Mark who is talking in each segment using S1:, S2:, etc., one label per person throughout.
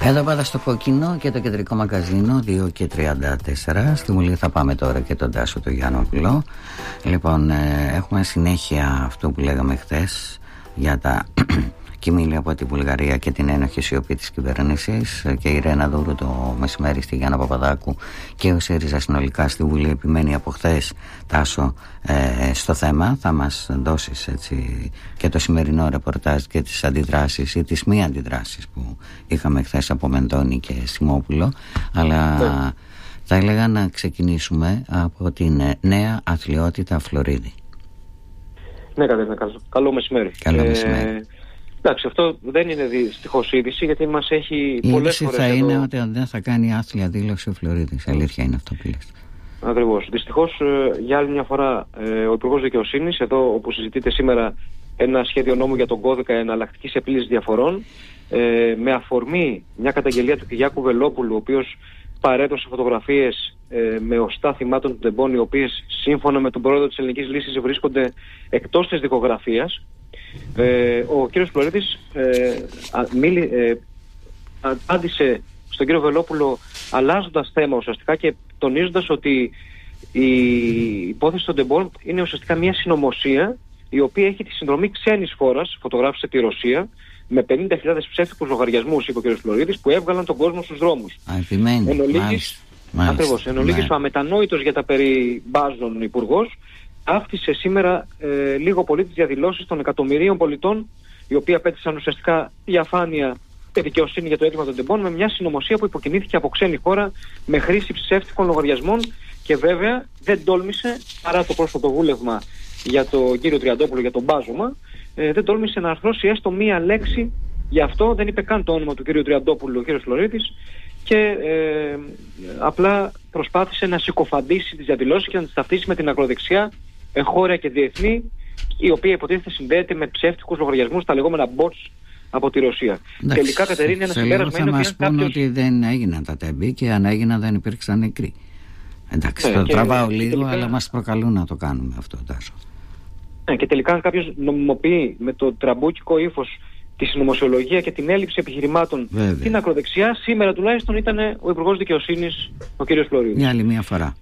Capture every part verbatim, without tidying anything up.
S1: Εδώ πάντα στο κόκκινο και το κεντρικό μαγκαζίνο δύο και τριάντα τέσσερα. Στη Βουλή θα πάμε τώρα και τον Τάσο τον Γιαννόπουλο. Λοιπόν, ε, έχουμε συνέχεια αυτό που λέγαμε χθες για τα κοιμήλια από τη Βουλγαρία και την ένοχη σιωπή της κυβέρνησης, και η Ρένα Δούρου το μεσημέρι στη Γιάννα Παπαδάκου και ο ΣΥΡΙΖΑ συνολικά στη Βουλή επιμένει από χθες, Τάσο, ε, στο θέμα. Θα μας δώσεις έτσι και το σημερινό ρεπορτάζ και τις αντιδράσεις ή τις μη αντιδράσεις που είχαμε χθες από Μεντώνη και Σιμόπουλο, αλλά yeah. θα έλεγα να ξεκινήσουμε από την νέα αθλειότητα Φλωρίδη.
S2: Ναι, Κατερίνα, καλό, καλό μεσημέρι.
S1: Καλό μεσημέρι. Ε,
S2: εντάξει, αυτό δεν είναι δυστυχώς είδηση, γιατί μας έχει
S1: η
S2: πολλές φορές.
S1: Η είδηση θα
S2: εδώ...
S1: είναι ότι δεν θα κάνει άθλια δήλωση ο Φλωρίδης. Αλήθεια είναι αυτό που λες.
S2: Ακριβώς. Δυστυχώς, για άλλη μια φορά, ο Υπουργός Δικαιοσύνης, εδώ όπου συζητείται σήμερα ένα σχέδιο νόμου για τον κώδικα εναλλακτικής επίλυσης διαφορών, με αφορμή μια καταγγελία του Κυριάκου Βελόπουλου, ο οποίος παρέδωσε φωτογραφίες ε, με οστά θυμάτων του Τεμπών, οι οποίες σύμφωνα με τον πρόεδρο της Ελληνικής Λύσης βρίσκονται εκτός της δικογραφίας. Ε, ο κύριος Φλωρίδης ε, ε, απάντησε στον κύριο Βελόπουλο αλλάζοντας θέμα ουσιαστικά και τονίζοντας ότι η υπόθεση των Τεμπών είναι ουσιαστικά μια συνωμοσία η οποία έχει τη συνδρομή ξένης χώρας, φωτογράφησε τη Ρωσία, με πενήντα χιλιάδες ψεύτικους λογαριασμούς, είπε ο κ. Φλωρίδης, που έβγαλαν τον κόσμο στους δρόμους.
S1: Επιμένει.
S2: Εν ολίγης, ακριβώς, εν ολίγης, ο αμετανόητος για τα περί μπάζων υπουργός άφησε σήμερα ε, λίγο πολύ τις διαδηλώσεις των εκατομμυρίων πολιτών, οι οποίοι απέτησαν ουσιαστικά διαφάνεια και δικαιοσύνη για το έγκλημα των Τεμπών, με μια συνωμοσία που υποκινήθηκε από ξένη χώρα με χρήση ψεύτικων λογαριασμών, και βέβαια δεν τόλμησε, παρά το πρόσφατο βούλευμα για τον κύριο Τριαντόπουλο για τον μπάζωμα, ε, δεν τόλμησε να αρθρώσει έστω μία λέξη γι' αυτό, δεν είπε καν το όνομα του κύριου Τριαντόπουλου ο κύριος Φλωρίδης, και ε, απλά προσπάθησε να συκοφαντήσει τις διαδηλώσεις και να τις ταυτίσει με την ακροδεξιά, εγχώρια και διεθνή, η οποία υποτίθεται συνδέεται με ψεύτικους λογαριασμούς, τα λεγόμενα bots από τη Ρωσία.
S1: Εντάξει,
S2: τελικά, Κατερίνα, ένα συμπέρασμα είναι ότι
S1: θα μας πούν κάποιος... ότι δεν έγιναν τα τέμπη, και αν έγιναν δεν υπήρξαν νεκροί. Εντάξει,
S2: ναι,
S1: το
S2: και,
S1: τραβάω
S2: και
S1: λίγο,
S2: τελικά...
S1: αλλά μας προκαλούν να το κάνουμε αυτό, Τάσο.
S2: Ναι, και τελικά αν κάποιος νομιμοποιεί με το τραμπούκικο ύφος τη συνωμοσιολογία και την έλλειψη επιχειρημάτων Βέβαια. την ακροδεξιά, σήμερα τουλάχιστον ήταν ο Υπουργός Δικαιοσύνης, ο κ. Φλωρίδης.
S1: Για άλλη μία φορά.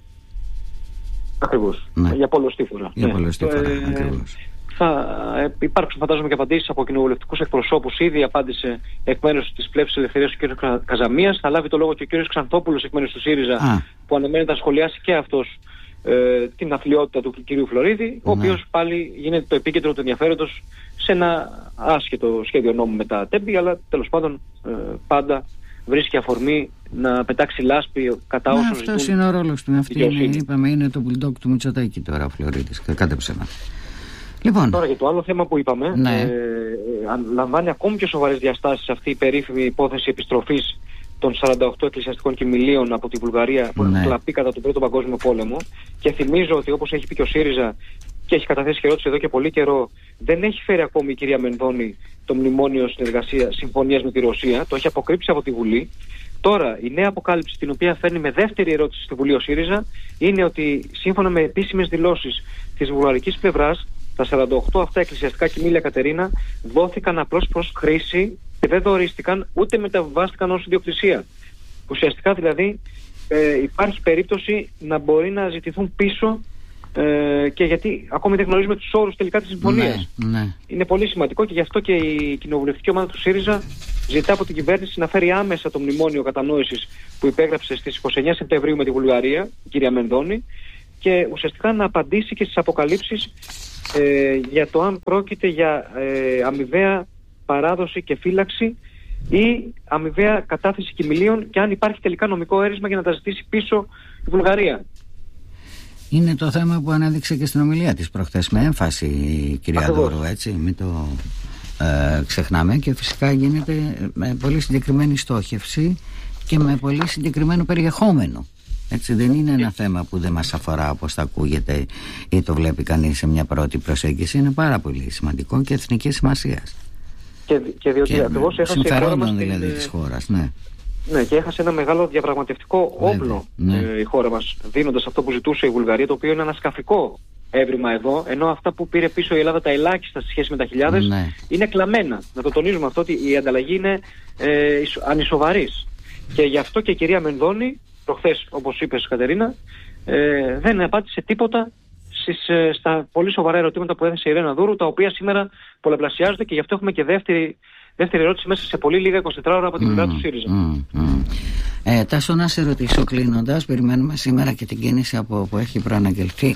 S2: Ακριβώς.
S1: Ναι.
S2: Για πολλωστή φορά.
S1: Για
S2: ναι.
S1: πολλωστή φορά,
S2: ε,
S1: ακριβώς.
S2: Θα ε, υπάρξουν, φαντάζομαι, και απαντήσεις από κοινοβουλευτικούς εκπροσώπους. Ήδη απάντησε εκ μέρους της Πλεύσης Ελευθερίας ο κ. Καζαμίας. Θα λάβει το λόγο και ο κ. Ξανθόπουλος εκ μέρους του ΣΥΡΙΖΑ, Α. που αναμένεται να σχολιάσει και αυτός ε, την αθλειότητα του κ. Φλωρίδη, ναι. ο οποίος πάλι γίνεται το επίκεντρο του ενδιαφέροντος σε ένα άσχετο σχέδιο νόμου με τα τέμπη, αλλά τέλος πάντων ε, πάντα βρίσκει αφορμή να πετάξει λάσπη κατά όσων ζητούν.
S1: Αυτός είναι ο ρόλος του. Αυτή είναι, είπαμε, είναι το bulldog του Μητσοτάκη τώρα ο Φλωρίδης. Κάτε ψέμα. Λοιπόν.
S2: Τώρα για το άλλο θέμα που είπαμε,
S1: ναι.
S2: ε, λαμβάνει ακόμη πιο σοβαρές διαστάσεις αυτή η περίφημη υπόθεση επιστροφής των σαράντα οκτώ εκκλησιαστικών κοιμηλίων από τη Βουλγαρία που ναι. έχουν κλαπεί κατά τον Πρώτο Παγκόσμιο Πόλεμο. Και θυμίζω ότι, όπως έχει πει και ο ΣΥΡΙΖΑ και έχει καταθέσει και ερώτηση εδώ και πολύ καιρό, δεν έχει φέρει ακόμη η κυρία Μενδώνη το μνημόνιο συνεργασία συμφωνίας με τη Ρωσία. Το έχει αποκρύψει από τη Βουλή. Τώρα, η νέα αποκάλυψη, την οποία φέρνει με δεύτερη ερώτηση στη Βουλή ο ΣΥΡΙΖΑ, είναι ότι σύμφωνα με επίσημες δηλώσεις της βουλγαρικής πλευράς, τα σαράντα οκτώ αυτά εκκλησιαστικά κοιμήλια, Κατερίνα, δόθηκαν απλώς προς χρήση και δεν δωρίστηκαν ούτε μεταβιβάστηκαν ως ιδιοκτησία. Ουσιαστικά δηλαδή ε, υπάρχει περίπτωση να μπορεί να ζητηθούν πίσω, ε, και γιατί ακόμη δεν γνωρίζουμε τους όρους τελικά της συμφωνίας.
S1: Ναι, ναι.
S2: Είναι πολύ σημαντικό, και γι' αυτό και η κοινοβουλευτική ομάδα του ΣΥΡΙΖΑ ζητά από την κυβέρνηση να φέρει άμεσα το μνημόνιο κατανόησης που υπέγραψε στις είκοσι εννέα Σεπτεμβρίου με τη Βουλγαρία, η κυρία Μενδώνη, και ουσιαστικά να απαντήσει και στις αποκαλύψεις ε, για το αν πρόκειται για ε, αμοιβαία παράδοση και φύλαξη ή αμοιβαία κατάθεση κοιμηλίων, και αν υπάρχει τελικά νομικό αίρισμα για να τα ζητήσει πίσω η Βουλγαρία.
S1: Είναι το θέμα που ανέδειξε και στην ομιλία της προχθές με έμφαση η κυρία Δώρου, έτσι, μην το ε, ξεχνάμε, και φυσικά γίνεται με πολύ συγκεκριμένη στόχευση και με πολύ συγκεκριμένο περιεχόμενο. Έτσι, δεν είναι ένα θέμα που δεν μας αφορά, όπως θα ακούγεται ή το βλέπει κανείς σε μια πρώτη προσέγγιση. Είναι πάρα πολύ σημαντικό και εθνικής σημασίας.
S2: Και, και διότι
S1: και
S2: ακριβώς έχασε
S1: συμφερόντων δηλαδή την... της χώρας, ναι.
S2: Ναι, και έχασε ένα μεγάλο διαπραγματευτικό Βέβαια, όπλο ναι. ε, η χώρα μας, δίνοντας αυτό που ζητούσε η Βουλγαρία, το οποίο είναι ανασκαφικό έβριμα εδώ, ενώ αυτά που πήρε πίσω η Ελλάδα τα ελάχιστα στη σχέση με τα χιλιάδες ναι. είναι κλαμμένα. Να το τονίζουμε αυτό, ότι η ανταλλαγή είναι ε, ανισοβαρής. Και γι' αυτό και η κυρία Μενδώνη, προχθές, όπως είπες Κατερίνα, ε, δεν απάντησε τίποτα στις, ε, στα πολύ σοβαρά ερωτήματα που έθεσε η Ιρένα Δούρου, τα οποία σήμερα πολλαπλασιάζονται, και γι' αυτό έχουμε και δεύτερη, δεύτερη ερώτηση μέσα σε πολύ λίγα εικοσιτέσσερις ώρα από την πλευρά mm, του ΣΥΡΙΖΑ. Mm, mm.
S1: Ε, Τάσο, να σε ρωτήσω κλείνοντας, περιμένουμε σήμερα και την κίνηση από, που έχει προαναγγελθεί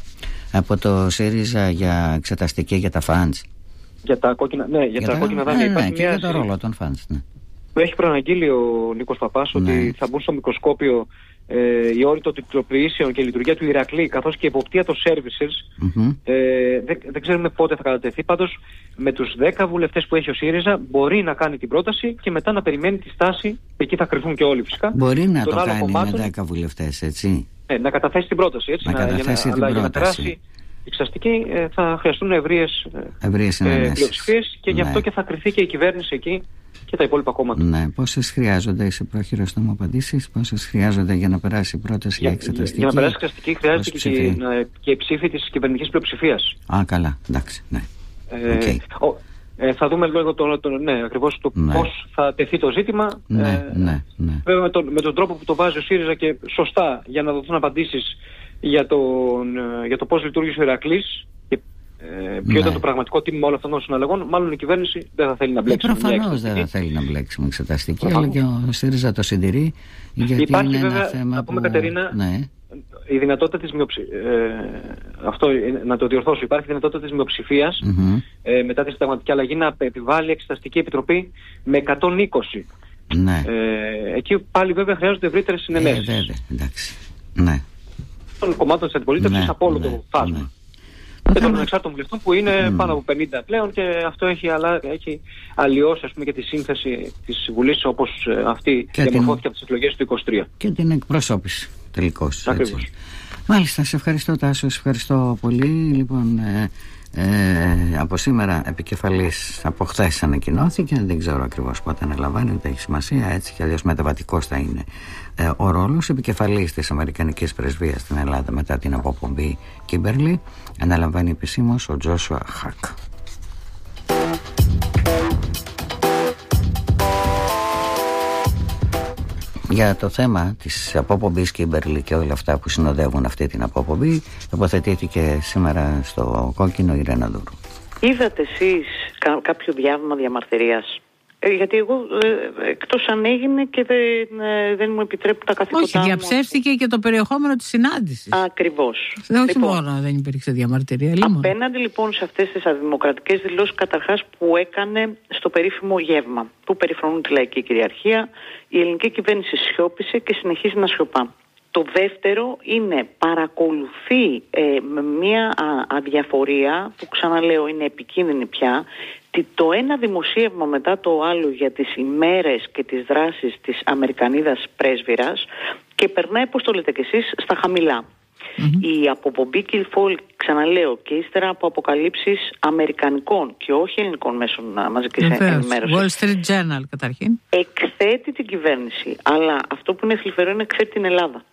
S1: από το ΣΥΡΙΖΑ για εξεταστική για τα φαντς.
S2: Για τα κόκκινα, ναι, για, για τα, τα κόκκινα δάνεια.
S1: Ναι, ναι, και για το ρόλο των φαντς, ναι.
S2: Έχει προαναγγείλει ο Νίκος Παπάς ναι. ότι θα μπουν στο μικροσκόπιο ε, η όρη των τιτλοποιήσεων και η λειτουργία του Ηρακλή, καθώς και η εποπτεία των services. Mm-hmm. Ε, δεν, δεν ξέρουμε πότε θα κατατεθεί. Πάντως, με τους δέκα βουλευτές που έχει ο ΣΥΡΙΖΑ, μπορεί να κάνει την πρόταση και μετά να περιμένει τη στάση. Εκεί θα κρυφούν και όλοι φυσικά.
S1: Μπορεί να το κάνει κομμάτων, με δέκα βουλευτές, έτσι.
S2: Ε, να καταθέσει την πρόταση, έτσι.
S1: Να, να καταθέσει
S2: για να,
S1: την
S2: αλλά
S1: πρόταση.
S2: Για να περάσει η εξαστική ε, θα χρειαστούν ευρείες ε, πλειοψηφίες και ναι. γι' αυτό και θα κρυφθεί και η κυβέρνηση εκεί και τα υπόλοιπα κόμματα.
S1: Ναι, πόσες χρειάζονται, είσαι πρόχειρος να μου απαντήσεις, πόσες χρειάζονται για να περάσει η πρόταση για, για εξεταστική?
S2: Για να περάσει η εξεταστική χρειάζεται και, και, και η ψήφη της κυβερνητικής πλειοψηφίας.
S1: Α, καλά, εντάξει, ναι.
S2: Ε, okay. ο, ε, θα δούμε λίγο το, το, ναι, ακριβώς το ναι. πώς θα τεθεί το ζήτημα.
S1: Ναι, ε, ναι, ναι.
S2: Βέβαια με τον, με τον τρόπο που το βάζει ο ΣΥΡΙΖΑ και σωστά για να δοθούν απαντήσεις για, τον, για το πώς λειτουργήσε ο Ηρακλής και ε, ποιο ναι. ήταν το πραγματικό τίμημα όλων αυτών των συναλλαγών, μάλλον η κυβέρνηση δεν θα θέλει να μπλέξει.
S1: Ε, προφανώς δεν θα θέλει να μπλέξει με εξεταστική, αλλά και ο ΣΥΡΙΖΑ το συντηρεί. Γιατί
S2: υπάρχει
S1: είναι
S2: βέβαια,
S1: ένα θέμα
S2: να πούμε
S1: που...
S2: Κατερίνα, ναι. η δυνατότητα της μειοψηφίας, ε, αυτό να το διορθώσω, υπάρχει δυνατότητα της μειοψηφίας mm-hmm. ε, μετά τη συνταγματική αλλαγή να επιβάλλει εξεταστική επιτροπή με εκατόν είκοσι.
S1: Ναι.
S2: Ε, εκεί πάλι βέβαια χρειάζονται ευρύτερες συνενέσεις.
S1: Ε, βέβαια, εντάξει. Ναι.
S2: Των κομμάτων της αντιπολίτευσης ναι, από όλο ναι, το φάσμα. Ναι. Και των ανεξάρτητων βουλευτών που είναι mm. πάνω από πενήντα πλέον, και αυτό έχει, αλλά, έχει αλλοιώσει, ας πούμε, και τη σύνθεση της Βουλής όπως αυτή διαμορφώθηκε από τις εκλογές του είκοσι τρία.
S1: Και την εκπροσώπηση τελικώς.
S2: Ακριβώς.
S1: Μάλιστα, σε ευχαριστώ Τάσο, σε ευχαριστώ πολύ. Λοιπόν, ε, ε, από σήμερα επικεφαλής από χθες ανακοινώθηκε, δεν ξέρω ακριβώς πότε αναλαμβάνει, ούτε έχει σημασία, έτσι κι αλλιώς μεταβατικός θα είναι ε, ο ρόλος. Επικεφαλής της Αμερικανικής Πρεσβείας στην Ελλάδα μετά την αποπομπή Κίμπερλι αναλαμβάνει επισήμως ο Τζόσουα Χακ. Για το θέμα της αποπομπής Κίμπερλι και όλα αυτά που συνοδεύουν αυτή την αποπομπή, τοποθετήθηκε σήμερα στο Κόκκινο η Ιρένα Δούρου.
S3: Είδατε εσείς κά- κάποιο διάβημα διαμαρτυρίας? Ε, γιατί εγώ ε, εκτός αν έγινε και δεν, ε, δεν μου επιτρέπουν τα καθήκοντά μου.
S4: Όχι, διαψεύστηκε μου. Και το περιεχόμενο της συνάντησης.
S3: Ακριβώς.
S4: Όχι
S3: λοιπόν,
S4: μόνο δεν υπήρξε διαμαρτυρία. Λίμον.
S3: Απέναντι λοιπόν σε αυτές τις αδημοκρατικές δηλώσεις καταρχάς που έκανε στο περίφημο γεύμα, που περιφρονούν τη λαϊκή κυριαρχία, η ελληνική κυβέρνηση σιώπησε και συνεχίζει να σιωπά. Το δεύτερο είναι παρακολουθεί ε, με μια α, αδιαφορία που, ξαναλέω, είναι επικίνδυνη πια, το ένα δημοσίευμα μετά το άλλο για τις ημέρες και τις δράσεις της Αμερικανίδας πρέσβυρας και περνάει, όπως το λέτε κι εσείς, στα χαμηλά. Mm-hmm. Η αποπομπή Κιλφόλ, ξαναλέω, και ύστερα από αποκαλύψεις αμερικανικών και όχι ελληνικών μέσων μαζικής ενημέρωσης,
S4: Wall Street Journal καταρχήν,
S3: εκθέτει την κυβέρνηση, αλλά αυτό που είναι θλιβερό είναι εκθέτει την Ελλάδα.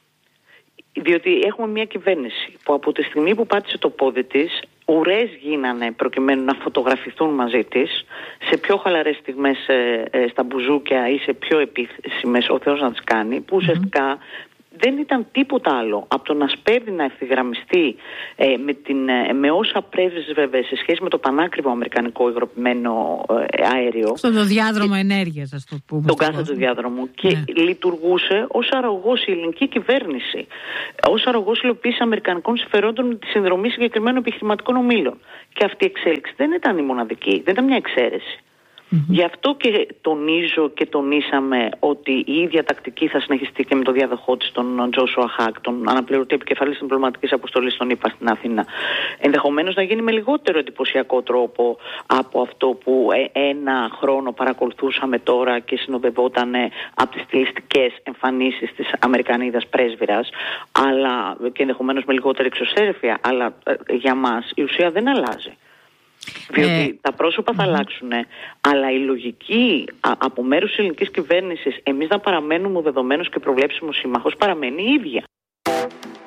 S3: Διότι έχουμε μια κυβέρνηση που από τη στιγμή που πάτησε το πόδι της, ουρές γίνανε προκειμένου να φωτογραφηθούν μαζί της σε πιο χαλαρές στιγμές ε, ε, στα μπουζούκια ή σε πιο επίσημες ο Θεός να τις κάνει, που ουσιαστικά mm-hmm. δεν ήταν τίποτα άλλο από το να σπέβδει να ευθυγραμμιστεί ε, με, την, ε, με όσα πρέσβευε σε σχέση με το πανάκριβο αμερικανικό υγροποιημένο ε, αέριο.
S4: Στο διάδρομο ενέργειας, ας το πούμε.
S3: Τον κάθε του διάδρομο. Και ναι. λειτουργούσε ως αρρωγός η ελληνική κυβέρνηση, ως αρρωγός υλοποίησης αμερικανικών συμφερόντων με τη συνδρομή συγκεκριμένων επιχειρηματικών ομίλων. Και αυτή η εξέλιξη δεν ήταν η μοναδική, δεν ήταν μια εξαίρεση. Mm-hmm. Γι' αυτό και τονίζω και τονίσαμε ότι η ίδια τακτική θα συνεχιστεί και με το διάδοχό της, τον Τζόσουα Χακ, τον αναπληρωτή επικεφαλής της διπλωματικής αποστολής των ΗΠΑ στην Αθήνα. Ενδεχομένως να γίνει με λιγότερο εντυπωσιακό τρόπο από αυτό που ένα χρόνο παρακολουθούσαμε τώρα και συνοδευόταν από τις στιλιστικές εμφανίσεις της Αμερικανίδας πρέσβυρας, αλλά και ενδεχομένως με λιγότερη εξωσέρευεια, αλλά για μας η ουσία δεν αλλάζει. Διότι ε, τα πρόσωπα θα ε, αλλάξουν, αλλά η λογική α, από μέρους της ελληνικής κυβέρνησης εμείς να παραμένουμε δεδομένους και προβλέψιμος σύμμαχος παραμένει η ίδια.